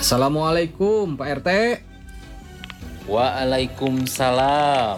Assalamualaikum Pak RT. Waalaikumsalam.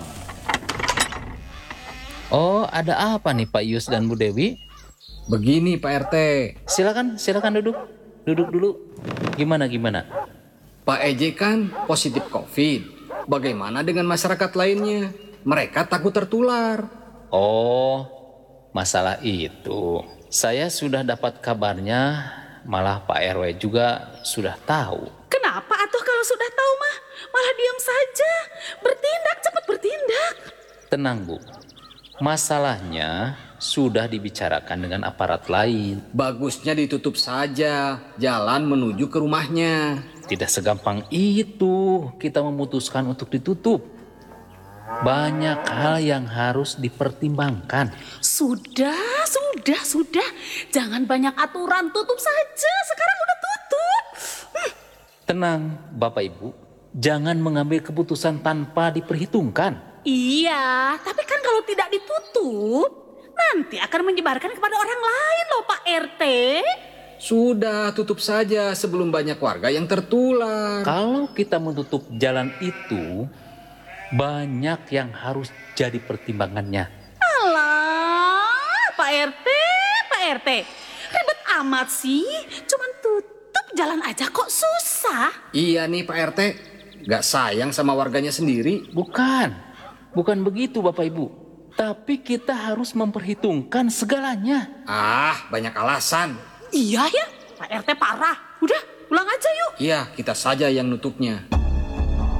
Oh, ada apa nih Pak Yus dan Bu Dewi? Begini Pak RT, Silakan duduk. Duduk dulu. Gimana? Pak EJ kan positif COVID. Bagaimana dengan masyarakat lainnya? Mereka takut tertular. Oh, masalah itu. Saya sudah dapat kabarnya, malah Pak RW juga sudah tahu. Kenapa atuh kalau sudah tahu mah malah diam saja? Bertindak, cepat bertindak. Tenang Bu, masalahnya sudah dibicarakan dengan aparat lain. Bagusnya ditutup saja jalan menuju ke rumahnya. Tidak segampang itu kita memutuskan untuk ditutup. Banyak hal yang harus dipertimbangkan. Sudah. Jangan banyak aturan, tutup saja. Sekarang udah tutup. Tenang Bapak Ibu, jangan mengambil keputusan tanpa diperhitungkan. Iya, tapi kan kalau tidak ditutup, nanti akan menyebarkan kepada orang lain loh Pak RT. Sudah tutup saja sebelum banyak warga yang tertular. Kalau kita menutup jalan itu, banyak yang harus jadi pertimbangannya. Alah, Pak RT. Ribet amat sih. Cuman tutup jalan aja kok susah. Iya nih Pak RT, gak sayang sama warganya sendiri. Bukan begitu Bapak Ibu. Tapi kita harus memperhitungkan segalanya. Banyak alasan. Iya ya, Pak RT parah. Udah, pulang aja yuk. Iya, kita saja yang nutupnya.